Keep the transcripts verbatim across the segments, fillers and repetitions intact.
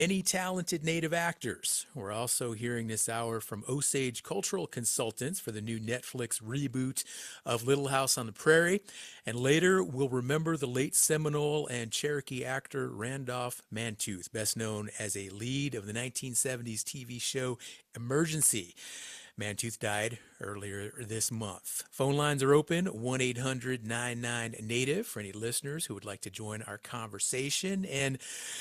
Any talented native actors. We're also hearing this hour from Osage Cultural Consultants for the new Netflix reboot of Little House on the Prairie. And later, we'll remember the late Seminole and Cherokee actor Randolph Mantooth, best known as a lead of the nineteen seventies T V show Emergency. Mantooth died earlier this month. Phone lines are open, one eight hundred nine nine native for any listeners who would like to join our conversation. And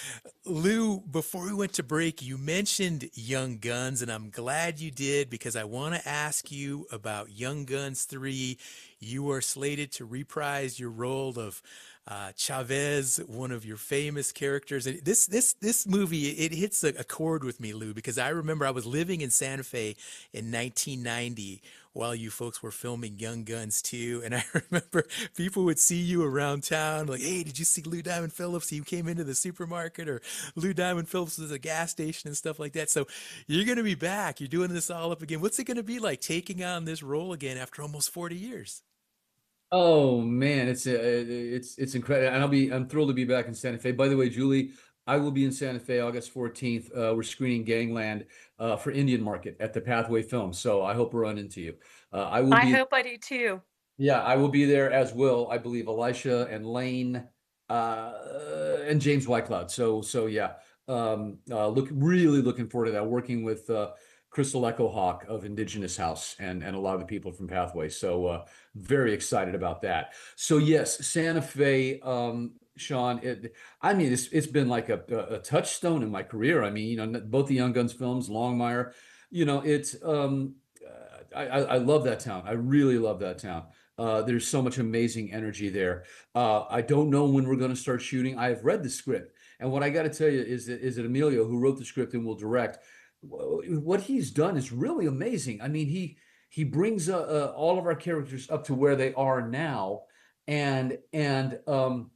Lou, before we went to break, you mentioned Young Guns, and I'm glad you did because I want to ask you about Young Guns three. You are slated to reprise your role of uh, Chavez, one of your famous characters. And this this this movie, it hits a, a chord with me, Lou, because I remember I was living in Santa Fe in nineteen ninety while you folks were filming Young Guns two. And I remember people would see you around town, like, hey, did you see Lou Diamond Phillips? He came into the supermarket, or Lou Diamond Phillips was at a gas station and stuff like that. So you're going to be back. You're doing this all up again. What's it going to be like taking on this role again after almost forty years? Oh man, it's uh, it's it's incredible, and I'll be I'm thrilled to be back in Santa Fe. By the way, Julie, I will be in Santa Fe August fourteenth. Uh, we're screening Gangland uh, for Indian Market at the Pathway Film, so I hope we run into you. Uh, I will I be, hope I do too. yeah, I will be there as will I believe Elisha and Lane uh, and James Whitecloud. So so yeah, um, uh, look really looking forward to that. Working with uh, Crystal Echo Hawk of Indigenous House and and a lot of the people from Pathway. So uh, very excited about that. So yes, Santa Fe. Um, Sean, it, I mean, it's it's been like a, a touchstone in my career. I mean, you know, both the Young Guns films, Longmire, you know, it's um, uh, I, I I love that town. I really love that town. Uh, there's so much amazing energy there. Uh, I don't know when we're going to start shooting. I have read the script, and what I got to tell you is that is that Emilio, who wrote the script and will direct, what he's done is really amazing. I mean, he he brings uh, uh, all of our characters up to where they are now, and and um,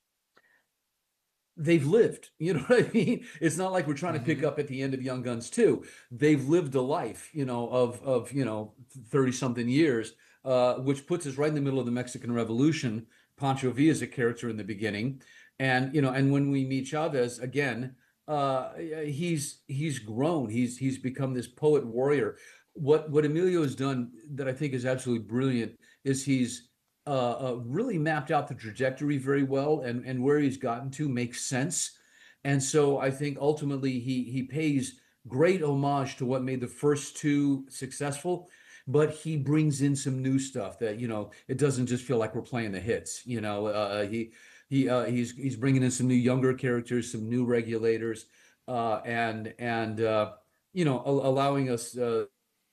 they've lived. You know what I mean? It's not like we're trying to pick Mm-hmm. up at the end of Young Guns two. They've lived a life, you know, of of you know thirty something years, uh, which puts us right in the middle of the Mexican Revolution. Pancho Villa is a character in the beginning, and you know, and when we meet Chavez again, uh, he's he's grown. He's he's become this poet warrior. What what Emilio has done that I think is absolutely brilliant is he's uh, uh, really mapped out the trajectory very well, and and where he's gotten to makes sense. And so I think ultimately he he pays great homage to what made the first two successful, but he brings in some new stuff that, you know, it doesn't just feel like we're playing the hits. You know, uh, he he uh, he's he's bringing in some new younger characters, some new regulators, uh, and and uh, you know, allowing us uh,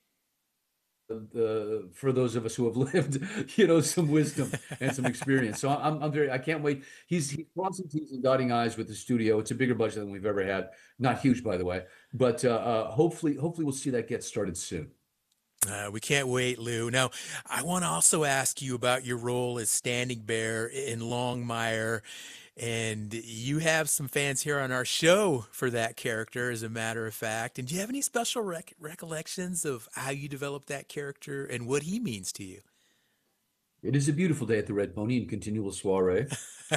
the for those of us who have lived, you know, some wisdom and some experience. So I'm I'm very I can't wait. He's he's crossing T's and dotting I's with the studio. It's a bigger budget than we've ever had. Not huge, by the way, but uh, uh, hopefully hopefully we'll see that get started soon. Uh, we can't wait, Lou. Now, I want to also ask you about your role as Standing Bear in Longmire. And you have some fans here on our show for that character, as a matter of fact. And do you have any special rec- recollections of how you developed that character and what he means to you? It is a beautiful day at the Red Pony and continual soiree.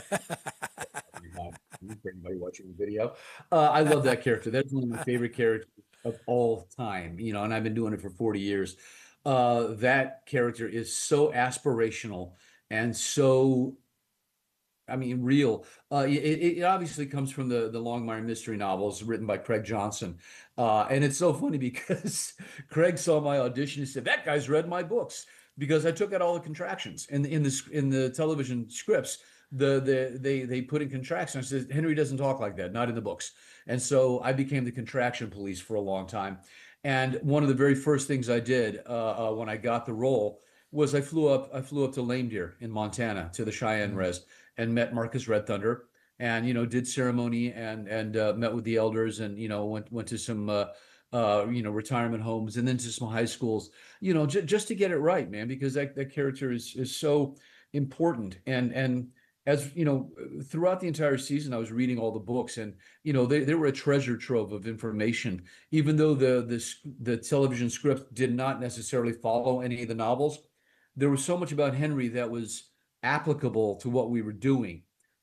For anybody watching the video, uh, I love that character. That's one of my favorite characters of all time. You know, and I've been doing it for forty years. Uh, that character is so aspirational and so I mean, real. Uh, it, it obviously comes from the the Longmire mystery novels written by Craig Johnson, uh, and it's so funny because Craig saw my audition and said, "That guy's read my books," because I took out all the contractions in in the in the television scripts. The the they they put in contractions. I said Henry doesn't talk like that, not in the books. And so I became the contraction police for a long time. And one of the very first things I did uh, uh, when I got the role was I flew up I flew up to Lame Deer in Montana to the Cheyenne Mm. Res and met Marcus Red Thunder, and you know did ceremony and and uh, met with the elders, and you know went went to some uh, uh, you know retirement homes and then to some high schools, you know j- just to get it right, man, because that, that character is is so important. and and as you know, throughout the entire season I was reading all the books, and you know they, they were a treasure trove of information, even though the the the television script did not necessarily follow any of the novels. There was so much about Henry that was applicable to what we were doing.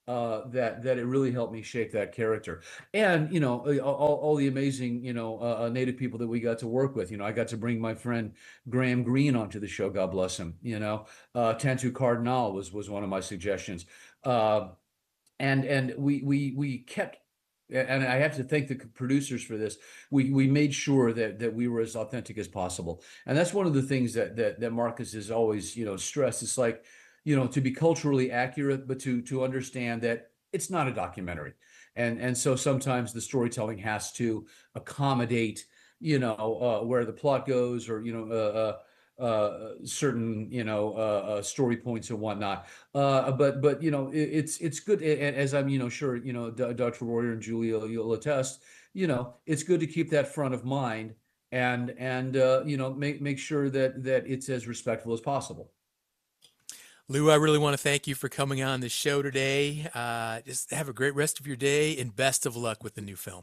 uh, that that it really helped me shape that character. And you know, uh, all, all the amazing you know uh, uh, Native people that we got to work with. You know, I got to bring my friend Graham Greene onto the show. God bless him. You know, uh, Tantu Cardinal was was one of my suggestions. Uh, and and we we we kept, and I have to thank the producers for this. We we made sure that that we were as authentic as possible, and that's one of the things that that that Marcus has always you know stressed. It's like, you know, to be culturally accurate, but to to understand that it's not a documentary, and and so sometimes the storytelling has to accommodate you know uh, where the plot goes, or you know uh, uh, uh, certain you know uh, uh, story points and whatnot. Uh, but but you know it, it's it's good, as I'm you know sure you know Doctor Royer and Julia you'll attest. You know it's good to keep that front of mind, and and uh, you know make make sure that that it's as respectful as possible. Lou, I really want to thank you for coming on the show today. Uh, just have a great rest of your day and best of luck with the new film.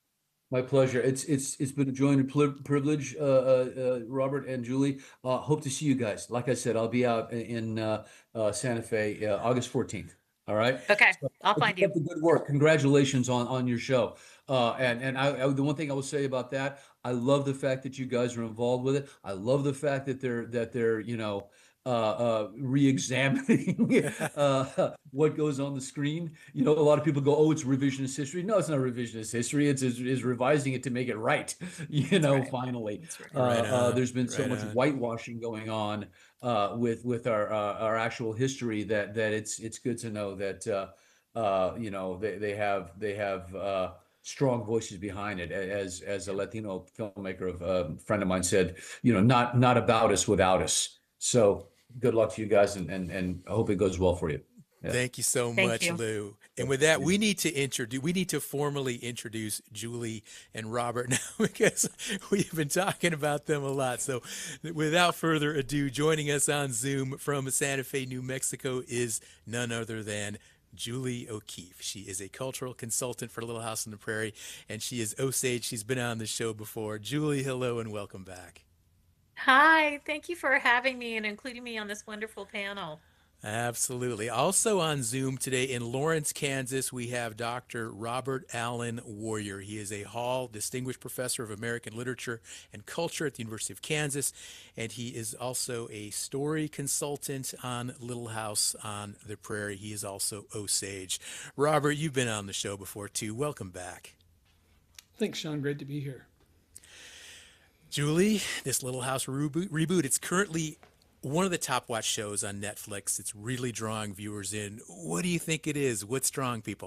My pleasure. It's it's it's been a joy and a privilege, uh, uh, uh, Robert and Julie. Uh, hope to see you guys. Like I said, I'll be out in uh, uh, Santa Fe uh, August fourteenth. All right. Okay, So I'll keep find you. up the good work. Congratulations on on your show. Uh, and and I, I the one thing I will say about that, I love the fact that you guys are involved with it. I love the fact that they're that they're you know uh, uh, re-examining uh, what goes on the screen. You know, a lot of people go, "Oh, it's revisionist history." No, it's not revisionist history. It's is, is revising it to make it right. You That's know, right. finally, That's right. uh, Right uh, on, there's been so right much on. whitewashing going on uh, with with our uh, our actual history that that it's it's good to know that uh, uh, you know they they have they have. Uh, strong voices behind it, as as a Latino filmmaker of a friend of mine said, you know, not not about us without us. So good luck to you guys, and and and I hope it goes well for you. Yeah. Thank you so Thank much, you. Lou. And with that, we need to introduce, we need to formally introduce Julie and Robert now because we've been talking about them a lot. So without further ado, joining us on Zoom from Santa Fe, New Mexico is none other than Julie O'Keefe. She is a cultural consultant for Little House on the Prairie, and she is Osage. She's been on the show before. Julie, hello and welcome back. Hi, thank you for having me and including me on this wonderful panel. Absolutely. Also on Zoom today in Lawrence, Kansas, we have Doctor Robert Allen Warrior. He is a Hall Distinguished Professor of American Literature and Culture at the University of Kansas, and he is also a story consultant on Little House on the Prairie. He is also Osage. Robert, you've been on the show before too. Welcome back. Thanks, Sean. Great to be here. Julie, this Little House reboot, reboot it's currently one of the top watch shows on Netflix. It's really drawing viewers in. What do you think it is? What's drawing people?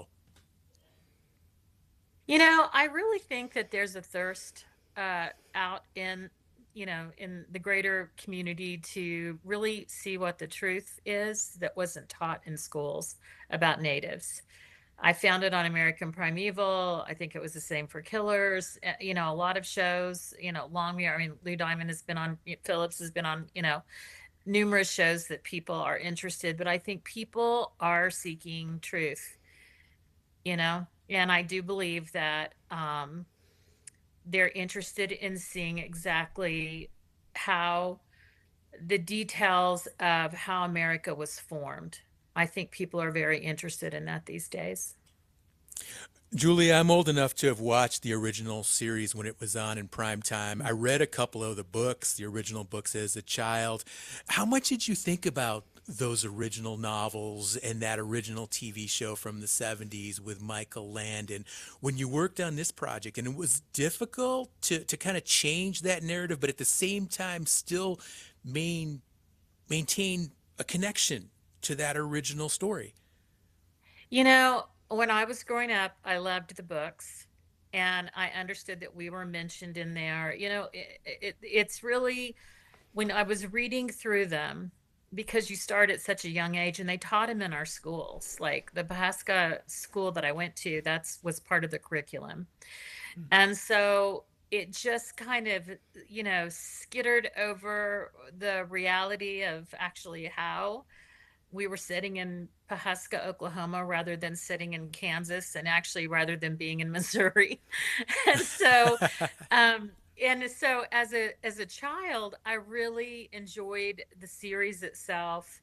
You know, I really think that there's a thirst uh, out in, you know, in the greater community to really see what the truth is that wasn't taught in schools about natives. I found it on American Primeval. I think it was the same for Killers. Uh, You know, a lot of shows, you know, Longmire. I mean, Lou Diamond has been on, Phillips has been on, you know, numerous shows that people are interested, but I think people are seeking truth, you know, and I do believe that um, they're interested in seeing exactly how the details of how America was formed. I think people are very interested in that these days. Julie, I'm old enough to have watched the original series when it was on in prime time. I read a couple of the books, the original books as a child. How much did you think about those original novels and that original T V show from the seventies with Michael Landon when you worked on this project? And it was difficult to, to kind of change that narrative, but at the same time still main, maintain a connection to that original story. You know, when I was growing up, I loved the books and I understood that we were mentioned in there. You know, it, it, it's really when I was reading through them, because you start at such a young age and they taught them in our schools, like the Pahaska school that I went to, that's was part of the curriculum. And so it just kind of, you know, skittered over the reality of actually how we were sitting in Pahaska, Oklahoma, rather than sitting in Kansas, and actually rather than being in Missouri. And so, um, and so as a as a child, I really enjoyed the series itself.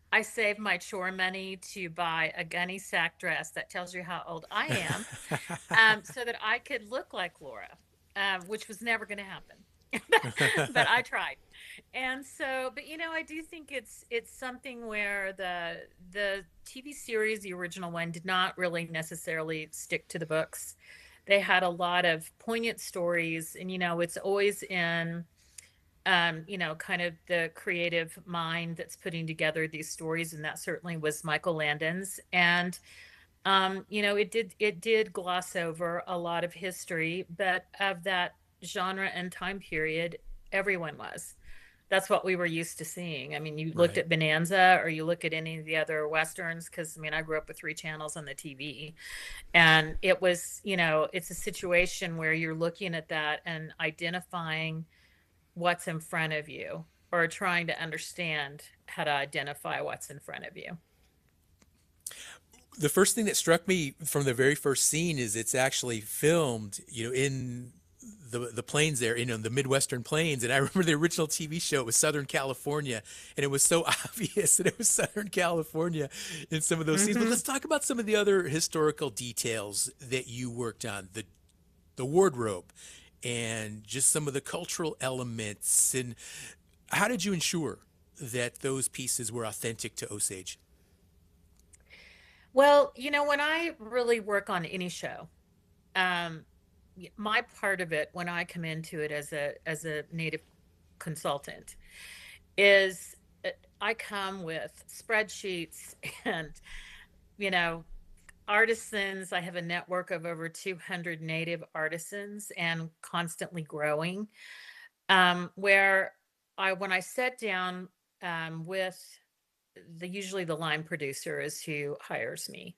I save my chore money to buy a gunny sack dress that tells you how old I am, um, so that I could look like Laura, um, which was never going to happen. But I tried. And so, but you know, I do think it's it's something where the the T V series, the original one, did not really necessarily stick to the books. They had a lot of poignant stories, and you know, it's always in um, you know, kind of the creative mind that's putting together these stories, and that certainly was Michael Landon's. And um, you know, it did it did gloss over a lot of history, but of that genre and time period, everyone was. That's what we were used to seeing. I mean, you looked Right. at Bonanza or you look at any of the other Westerns, because I mean, I grew up with three channels on the T V. And it was, you know, it's a situation where you're looking at that and identifying what's in front of you, or trying to understand how to identify what's in front of you. The first thing that struck me from the very first scene is it's actually filmed, you know, in the the plains there, you know, the Midwestern plains. And I remember the original T V show, it was Southern California, and it was so obvious that it was Southern California in some of those scenes. But Hmm. let's talk about some of the other historical details that you worked on, the the wardrobe and just some of the cultural elements. And how did you ensure that those pieces were authentic to Osage? Well, you know, when I really work on any show, um, y- my part of it when I come into it as a as a native consultant is uh, I come with spreadsheets and, you know, artisans. I have a network of over two hundred native artisans and constantly growing. Um, where I when I sat down um, with the usually the line producer is who hires me.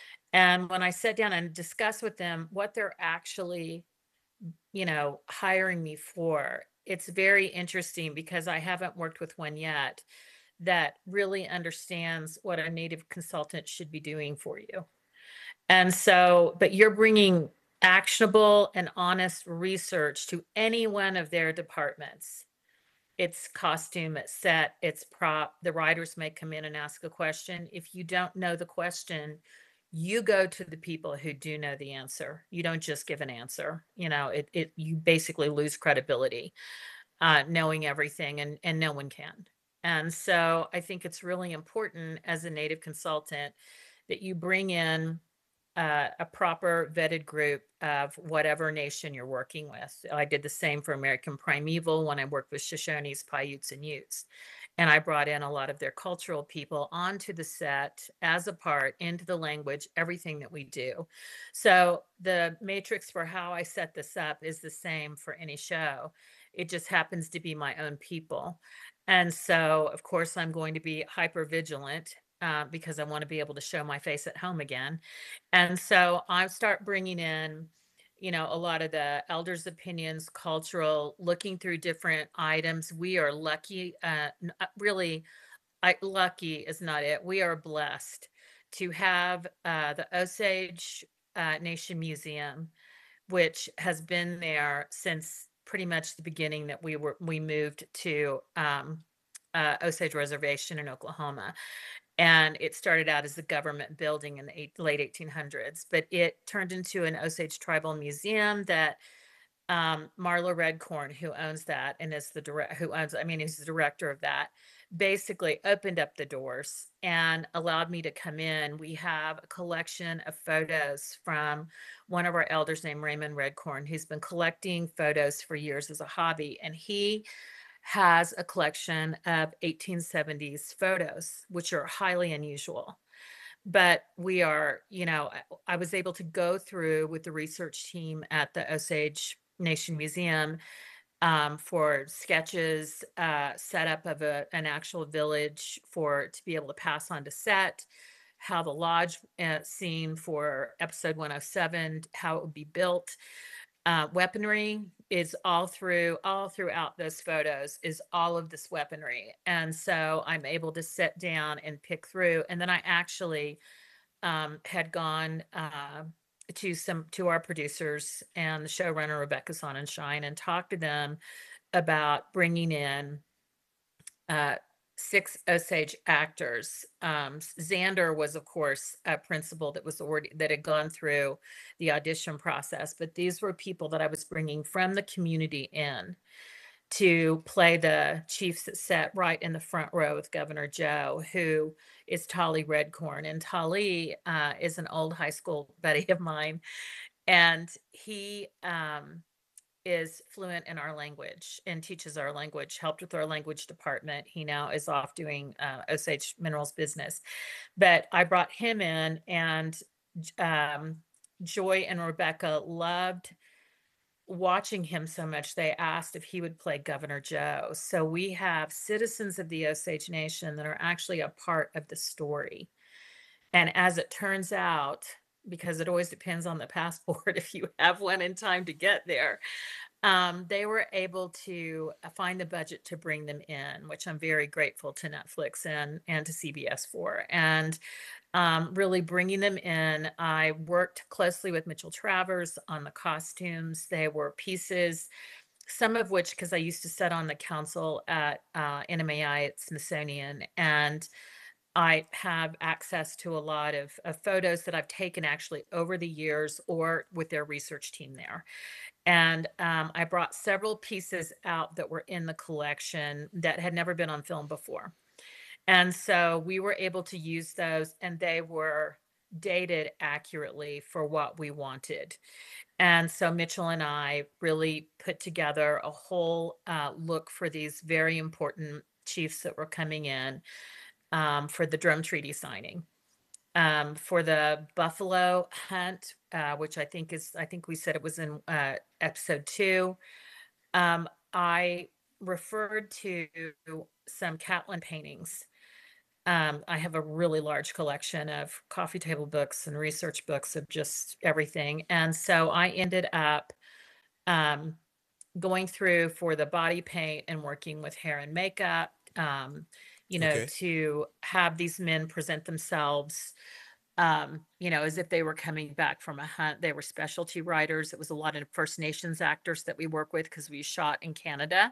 And when I sat down and discuss with them what they're actually, you know, hiring me for, it's very interesting because I haven't worked with one yet that really understands what a native consultant should be doing for you. And so, but you're bringing actionable and honest research to any one of their departments. It's costume, it's set, it's prop. The writers may come in and ask a question. If you don't know the question, you go to the people who do know the answer. You don't just give an answer. You know, it it you basically lose credibility, uh, knowing everything, and and no one can. And so I think it's really important as a native consultant that you bring in uh, a proper vetted group of whatever nation you're working with. I did the same for American Primeval when I worked with Shoshones, Paiutes, and Utes. And I brought in a lot of their cultural people onto the set as a part, into the language, everything that we do. So the matrix for how I set this up is the same for any show. It just happens to be my own people. And so, of course, I'm going to be hyper vigilant uh, because I want to be able to show my face at home again. And so I start bringing in, you know, a lot of the elders' opinions, cultural, looking through different items. We are lucky, uh, n- uh, really, I, lucky is not it. We are blessed to have uh, the Osage uh, Nation Museum, which has been there since pretty much the beginning that we were we moved to um, uh, Osage Reservation in Oklahoma. And it started out as a government building in the eight, late eighteen hundreds, but it turned into an Osage Tribal Museum that um, Marla Redcorn, who owns that and is the direct, who owns, I mean, is the director of that, basically opened up the doors and allowed me to come in. We have a collection of photos from one of our elders named Raymond Redcorn, who's been collecting photos for years as a hobby. And he has a collection of eighteen seventies photos, which are highly unusual. But we are, you know, I, I was able to go through with the research team at the Osage Nation Museum um, for sketches, uh, setup of a, an actual village for to be able to pass on to set, how the lodge uh, scene for episode one oh seven, how it would be built, uh, weaponry is all through all throughout those photos is all of this weaponry. And so I'm able to sit down and pick through. And then I actually um, had gone uh, to some to our producers and the showrunner Rebecca Sonnenschein and talked to them about bringing in uh, six Osage actors. Um, Xander was, of course, a principal that was already that had gone through the audition process, but these were people that I was bringing from the community in to play the chiefs that sat right in the front row with Governor Joe, who is Tali Redcorn. And Tali uh, is an old high school buddy of mine, and he um, is fluent in our language and teaches our language, helped with our language department. He now is off doing uh, Osage Minerals business. But I brought him in, and um, Joy and Rebecca loved watching him so much, they asked if he would play Governor Joe. So we have citizens of the Osage Nation that are actually a part of the story. And as it turns out, because it always depends on the passport if you have one in time to get there, um, they were able to find the budget to bring them in, which I'm very grateful to Netflix and, and to C B S for. And um, really bringing them in. I worked closely with Mitchell Travers on the costumes. They were pieces, some of which, because I used to sit on the council at uh, N M A I at Smithsonian, and I have access to a lot of, of photos that I've taken actually over the years or with their research team there. And um, I brought several pieces out that were in the collection that had never been on film before. And so we were able to use those, and they were dated accurately for what we wanted. And so Mitchell and I really put together a whole uh, look for these very important chiefs that were coming in um, for the drum treaty signing. Um, for the buffalo hunt, uh, which I think is, I think we said it was in uh, episode two, um, I referred to some Catlin paintings. Um, I have a really large collection of coffee table books and research books of just everything. And so I ended up um, going through for the body paint and working with hair and makeup, um, you know, Okay. to have these men present themselves, um, you know, as if they were coming back from a hunt. They were specialty writers. It was a lot of First Nations actors that we work with because we shot in Canada.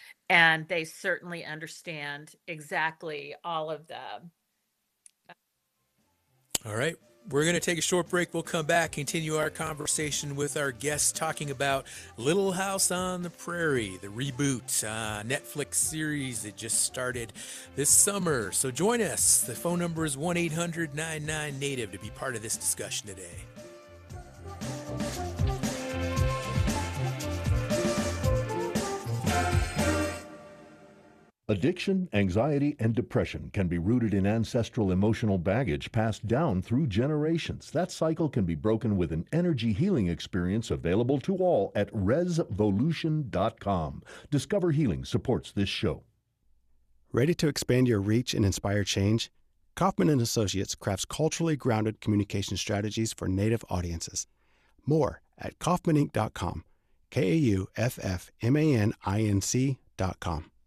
And they certainly understand exactly all of the. All right. We're going to take a short break. We'll come back, continue our conversation with our guests talking about Little House on the Prairie, the reboot uh, Netflix series that just started this summer. So join us. The phone number is one eight hundred nine nine native to be part of this discussion today. Addiction, anxiety, and depression can be rooted in ancestral emotional baggage passed down through generations. That cycle can be broken with an energy healing experience available to all at resvolution dot com. Discover Healing supports this show. Ready to expand your reach and inspire change? Kaufman and Associates crafts culturally grounded communication strategies for Native audiences. More at kaufman inc dot com. K A U F F M A N I N C dot com.